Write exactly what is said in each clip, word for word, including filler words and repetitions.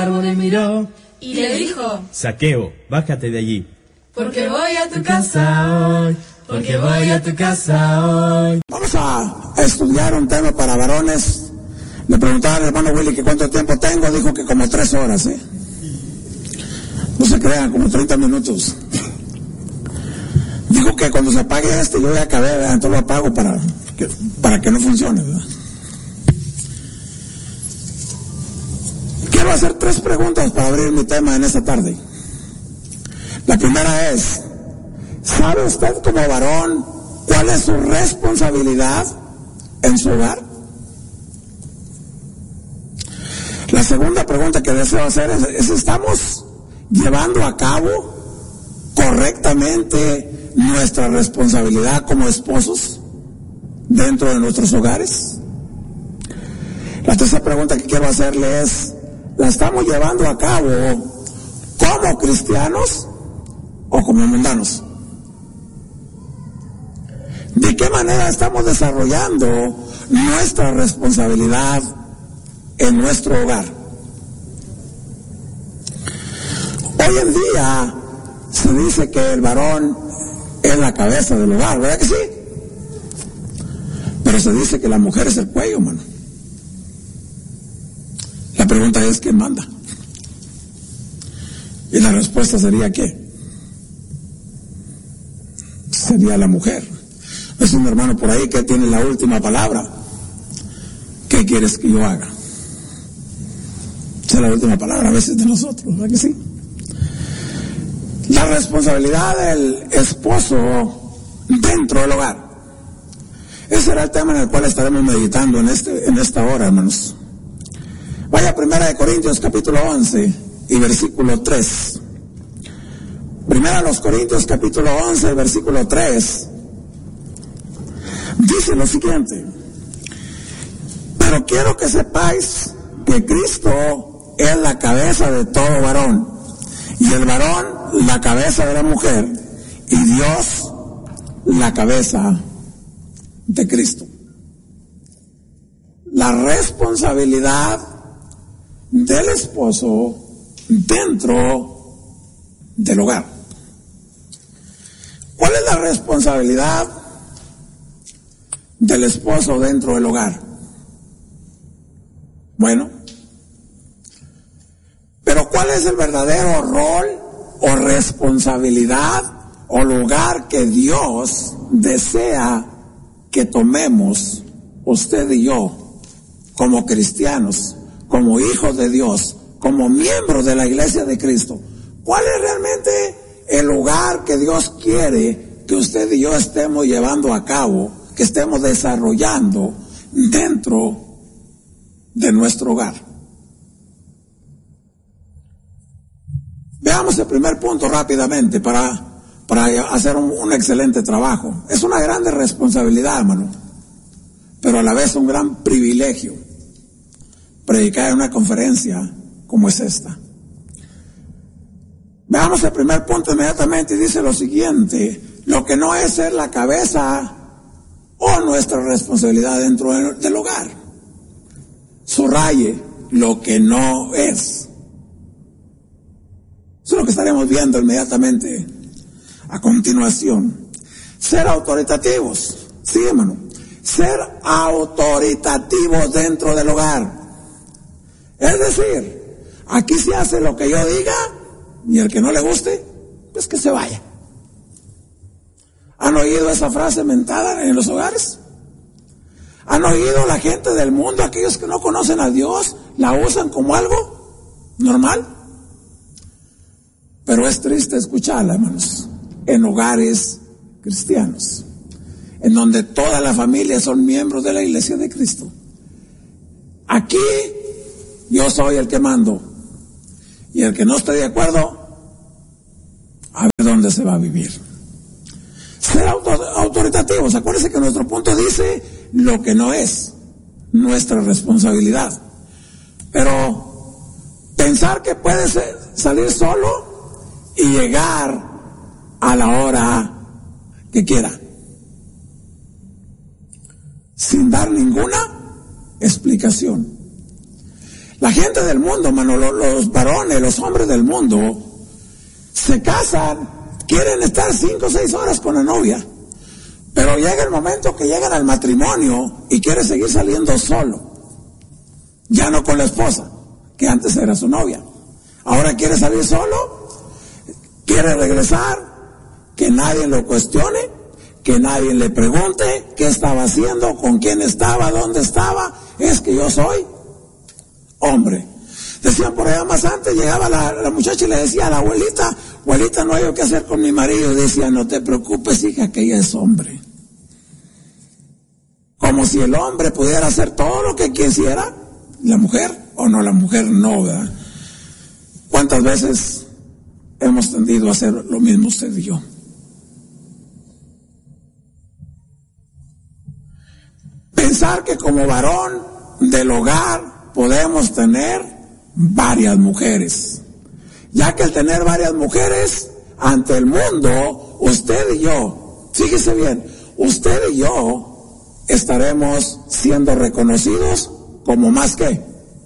árbol le miró y le dijo: Zaqueo, bájate de allí, porque voy a tu casa hoy, porque voy a tu casa hoy. Vamos a estudiar un tema para varones. Le preguntaba al hermano Willy que cuánto tiempo tengo, dijo que como tres horas, ¿eh? No se crean, como treinta minutos. Dijo que cuando se apague este, yo ya acabé, ¿verdad? Entonces lo apago para que, para que no funcione, ¿verdad? Quiero hacer tres preguntas para abrir mi tema en esta tarde. La primera es: ¿sabe usted como varón cuál es su responsabilidad en su hogar? La segunda pregunta que deseo hacer es, es ¿estamos llevando a cabo correctamente nuestra responsabilidad como esposos dentro de nuestros hogares? La tercera pregunta que quiero hacerle es: ¿la estamos llevando a cabo como cristianos o como mundanos? ¿De qué manera estamos desarrollando nuestra responsabilidad en nuestro hogar? Hoy en día se dice que el varón es la cabeza del hogar, ¿verdad que sí? Pero se dice que la mujer es el cuello, mano. La pregunta es: ¿quién manda? Y la respuesta sería ¿qué? Sería la mujer. Es un hermano por ahí que tiene la última palabra. ¿Qué quieres que yo haga? Esa es la última palabra a veces de nosotros, ¿verdad que sí? La responsabilidad del esposo dentro del hogar. Ese será el tema en el cual estaremos meditando en este, en esta hora, hermanos. Vaya a Primera de Corintios capítulo once y versículo tres. Primera de los Corintios capítulo once, versículo tres. Dice lo siguiente: pero quiero que sepáis que Cristo es la cabeza de todo varón, y el varón la cabeza de la mujer, y Dios la cabeza de Cristo. La responsabilidad del esposo dentro del hogar. ¿Cuál es la responsabilidad del esposo dentro del hogar? Bueno, pero ¿cuál es el verdadero rol o responsabilidad o lugar que Dios desea que tomemos usted y yo como cristianos, como hijos de Dios, como miembros de la iglesia de Cristo? ¿Cuál es realmente el lugar que Dios quiere que usted y yo estemos llevando a cabo, que estemos desarrollando dentro de nuestro hogar? Veamos el primer punto rápidamente para, para hacer un, un excelente trabajo. Es una grande responsabilidad, hermano, pero a la vez un gran privilegio predicar en una conferencia como es esta. Veamos el primer punto inmediatamente y dice lo siguiente: lo que no es ser la cabeza o nuestra responsabilidad dentro de, del hogar. Subraye: lo que no es. Eso es lo que estaremos viendo inmediatamente a continuación. Ser autoritativos. Sí, hermano. Ser autoritativos dentro del hogar. Es decir, aquí se hace lo que yo diga, y el que no le guste, pues que se vaya. ¿Han oído esa frase mentada en los hogares? ¿Han oído la gente del mundo, aquellos que no conocen a Dios, la usan como algo normal? Pero es triste escucharla, hermanos, en hogares cristianos, en donde toda la familia son miembros de la iglesia de Cristo. Aquí yo soy el que mando, y el que no esté de acuerdo, a ver dónde se va a vivir. Ser auto, autoritativos. Acuérdense que nuestro punto dice lo que no es nuestra responsabilidad. Pero pensar que puede ser, salir solo y llegar a la hora que quiera, sin dar ninguna explicación. La gente del mundo, hermano, los, los varones, los hombres del mundo, se casan, quieren estar cinco o seis horas con la novia, pero llega el momento que llegan al matrimonio y quiere seguir saliendo solo, ya no con la esposa, que antes era su novia. Ahora quiere salir solo, quiere regresar, que nadie lo cuestione, que nadie le pregunte qué estaba haciendo, con quién estaba, dónde estaba. Es que yo soy hombre. Decían por allá más antes, llegaba la, la muchacha y le decía a la abuelita, abuelita, no hay yo qué hacer con mi marido. Y decía, no te preocupes, hija, que ella es hombre. Como si el hombre pudiera hacer todo lo que quisiera, la mujer, o no, la mujer no, ¿verdad? ¿Cuántas veces hemos tendido a hacer lo mismo usted y yo? Pensar que como varón del hogar podemos tener varias mujeres, ya que al tener varias mujeres ante el mundo, usted y yo, fíjese bien, usted y yo estaremos siendo reconocidos como más que,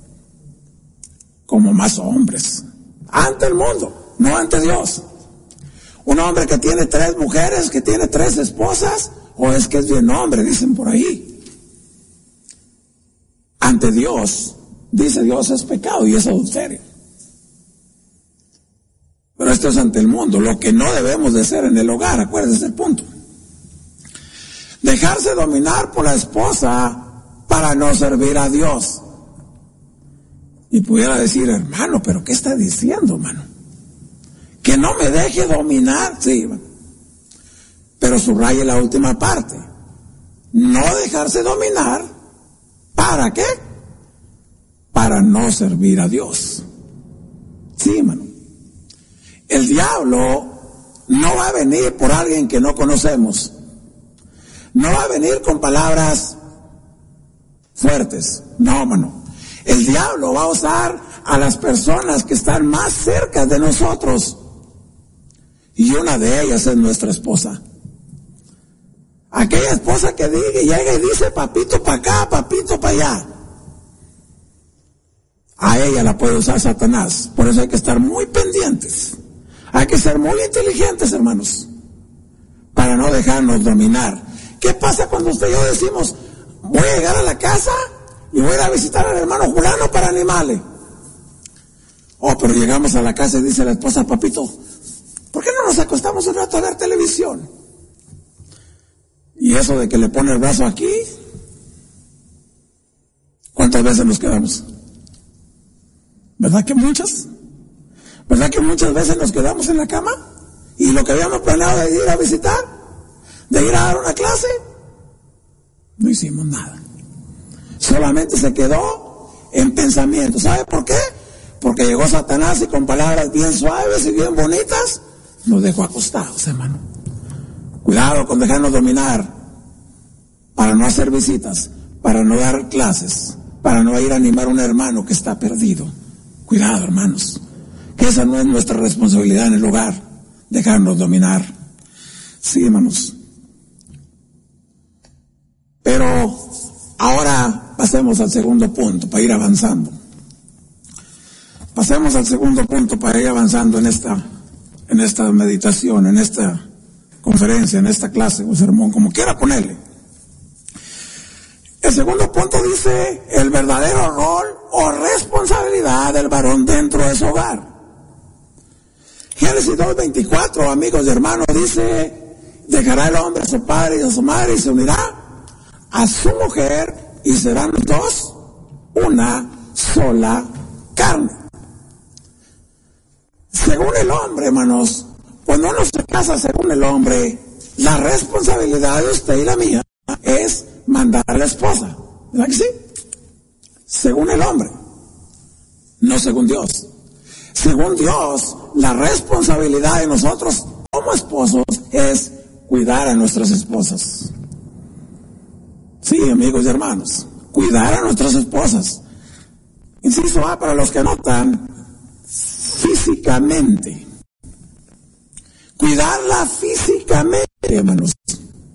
como más hombres, ante el mundo, no ante Dios. Un hombre que tiene tres mujeres, que tiene tres esposas, o es que es bien hombre, dicen por ahí. Ante Dios, dice Dios, es pecado y es adulterio. Pero esto es ante el mundo, lo que no debemos de ser en el hogar, acuérdense el punto. Dejarse dominar por la esposa para no servir a Dios. Y pudiera decir, hermano, pero ¿qué está diciendo, hermano? Que no me deje dominar, sí, pero subraye la última parte. No dejarse dominar, ¿para qué? Para no servir a Dios. Sí, hermano. El diablo no va a venir por alguien que no conocemos. No va a venir con palabras fuertes. No, hermano. El diablo va a usar a las personas que están más cerca de nosotros. Y una de ellas es nuestra esposa. Aquella esposa que diga, llega y dice papito para acá, papito para allá. A ella la puede usar Satanás. Por eso hay que estar muy pendientes. Hay que ser muy inteligentes, hermanos, para no dejarnos dominar. ¿Qué pasa cuando usted y yo decimos, voy a llegar a la casa y voy a ir a visitar al hermano Julano para animarle? Oh, pero llegamos a la casa y dice la esposa, papito, ¿por qué no nos acostamos un rato a ver televisión? Y eso de que le pone el brazo aquí, ¿cuántas veces nos quedamos? ¿Verdad que muchas? ¿Verdad que muchas veces nos quedamos en la cama? Y lo que habíamos planeado de ir a visitar, de ir a dar una clase, no hicimos nada. Solamente se quedó en pensamiento. ¿Sabe por qué? Porque llegó Satanás y con palabras bien suaves y bien bonitas nos dejó acostados, hermano. Cuidado con dejarnos dominar, para no hacer visitas, para no dar clases, para no ir a animar a un hermano que está perdido. Cuidado, hermanos, que esa no es nuestra responsabilidad en el hogar, dejarnos dominar. Sí, hermanos. Pero ahora pasemos al segundo punto para ir avanzando. Pasemos al segundo punto para ir avanzando en esta, en esta meditación, en esta conferencia, en esta clase o sermón, como quiera ponerle. El segundo punto dice el verdadero rol o responsabilidad del varón dentro de su hogar. Génesis dos veinticuatro, amigos y hermanos, dice, dejará el hombre a su padre y a su madre y se unirá a su mujer y serán los dos una sola carne. Según el hombre, hermanos, cuando uno se casa según el hombre, la responsabilidad de usted y la mía es mandar a la esposa. ¿Verdad que sí? Según el hombre, no según Dios. Según Dios, la responsabilidad de nosotros como esposos es cuidar a nuestras esposas. Sí, amigos y hermanos, cuidar a nuestras esposas. Inciso A, para los que notan, físicamente. Cuidarla físicamente, hermanos.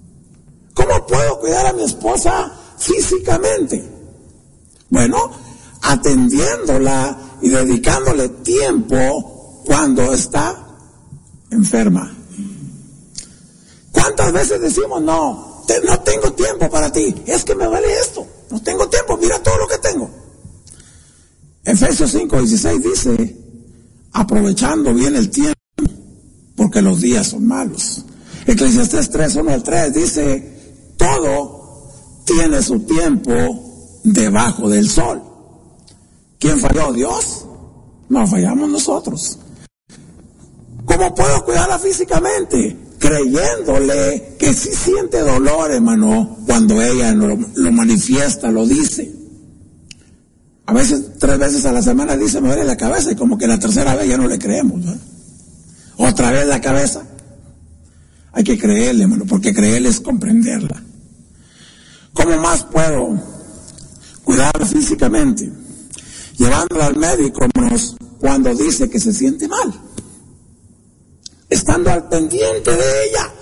¿Cómo puedo cuidar a mi esposa físicamente? Bueno, atendiéndola y dedicándole tiempo cuando está enferma. ¿Cuántas veces decimos, no, te, no tengo tiempo para ti, es que me vale esto, no tengo tiempo, mira todo lo que tengo? Efesios cinco dieciséis dice, aprovechando bien el tiempo, porque los días son malos. Eclesiastés tres, uno al tres dice, todo tiene su tiempo debajo del sol. ¿Quién falló? ¿Dios? No, fallamos nosotros. ¿Cómo puedo cuidarla físicamente? Creyéndole que sí siente dolor, hermano, cuando ella lo, lo manifiesta, lo dice. A veces, tres veces a la semana dice, me duele la cabeza, y como que la tercera vez ya no le creemos, ¿eh? Otra vez la cabeza. Hay que creerle, hermano, porque creerle es comprenderla. ¿Cómo más puedo cuidarla físicamente? Llevándola al médico, hermanos, cuando dice que se siente mal. Estando al pendiente de ella.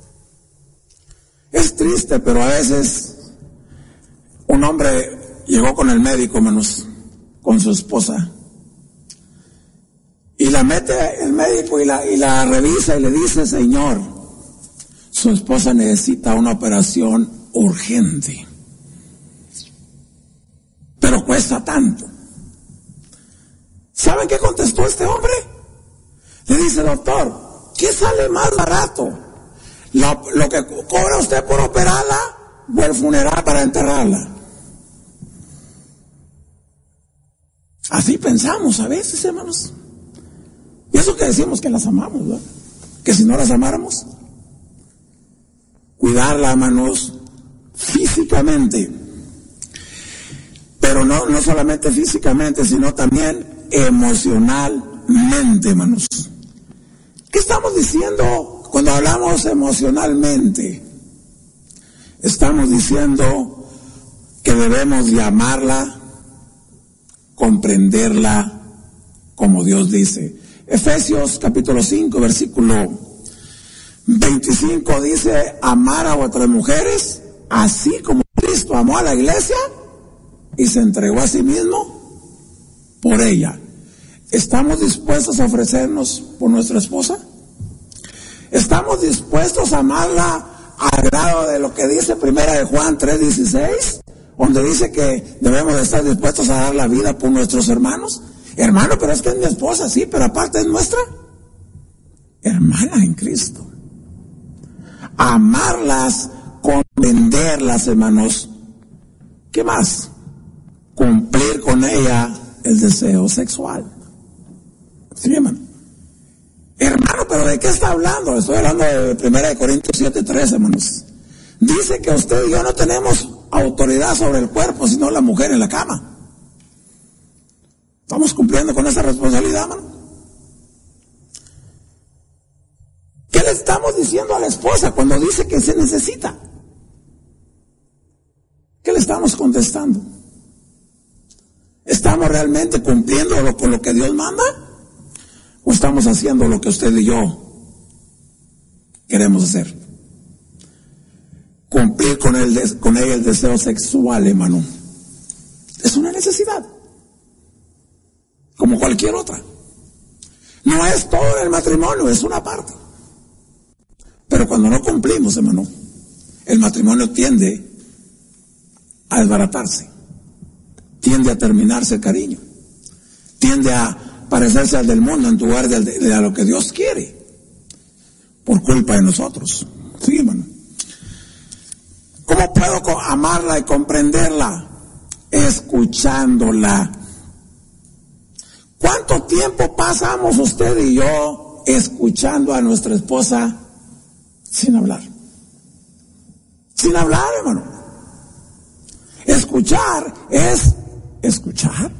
Es triste, pero a veces un hombre llegó con el médico, hermanos, con su esposa, y la mete el médico y la, y la revisa y le dice, señor, su esposa necesita una operación urgente, pero cuesta tanto. ¿Saben qué contestó este hombre? Le dice, doctor, ¿qué sale más barato? Lo, lo que cobra usted por operarla o el funeral para enterrarla. Así pensamos a veces, hermanos. Y eso que decimos que las amamos, ¿verdad? Que si no las amáramos, cuidarla, hermanos, físicamente. Pero no, no solamente físicamente, sino también emocionalmente, hermanos. ¿Qué estamos diciendo cuando hablamos emocionalmente? Estamos diciendo que debemos de amarla, comprenderla como Dios dice. Efesios capítulo cinco, versículo veinticinco dice, amar a vuestras mujeres, así como Cristo amó a la iglesia y se entregó a sí mismo por ella. ¿Estamos dispuestos a ofrecernos por nuestra esposa? ¿Estamos dispuestos a amarla al grado de lo que dice Primera de Juan tres dieciséis, donde dice que debemos de estar dispuestos a dar la vida por nuestros hermanos? Hermano, pero es que es mi esposa, sí, pero aparte es nuestra hermana en Cristo. Amarlas, comprenderlas, hermanos. ¿Qué más? Cumplir con ella el deseo sexual. Sí, hermano. Hermano, pero ¿de qué está hablando? Estoy hablando de Primera de Corintios siete tres, hermanos. Dice que usted y yo no tenemos autoridad sobre el cuerpo, sino la mujer en la cama. ¿Estamos cumpliendo con esa responsabilidad, hermano? ¿Qué le estamos diciendo a la esposa cuando dice que se necesita? ¿Qué le estamos contestando? ¿Estamos realmente cumpliendo lo, por lo que Dios manda? ¿O estamos haciendo lo que usted y yo queremos hacer? Cumplir con, el, con ella el deseo sexual, hermano, es una necesidad, como cualquier otra. No es todo en el matrimonio, es una parte. Pero cuando no cumplimos, hermano, el matrimonio tiende a desbaratarse, tiende a terminarse el cariño, tiende a parecerse al del mundo en lugar de, de, de a lo que Dios quiere, por culpa de nosotros. Sí, hermano. ¿Cómo puedo amarla y comprenderla? Escuchándola. ¿Cuánto tiempo pasamos usted y yo escuchando a nuestra esposa sin hablar? Sin hablar, hermano. Escuchar es escuchar.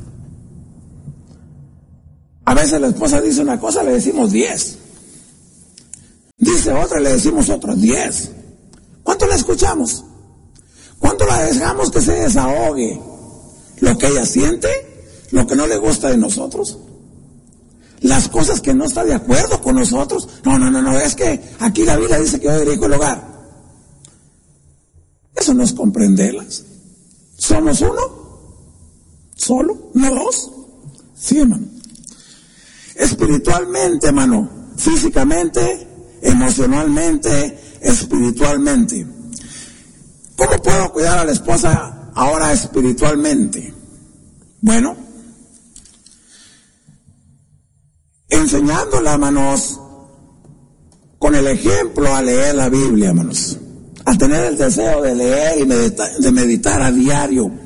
A veces la esposa dice una cosa, le decimos diez. Dice otra, le decimos otras diez. ¿Cuánto la escuchamos? ¿Cuánto la dejamos que se desahogue? Lo que ella siente, lo que no le gusta de nosotros, las cosas que no está de acuerdo con nosotros. No, no, no, no, es que aquí la Biblia dice que yo dirijo el hogar. Eso no es comprenderlas. ¿Somos uno? ¿Solo? ¿No dos? Sí, hermano. Espiritualmente, hermano. Físicamente, emocionalmente, espiritualmente. ¿Cómo puedo cuidar a la esposa ahora espiritualmente? Bueno, enseñándola, hermanos, con el ejemplo a leer la Biblia, hermanos. A tener el deseo de leer y meditar, de meditar a diario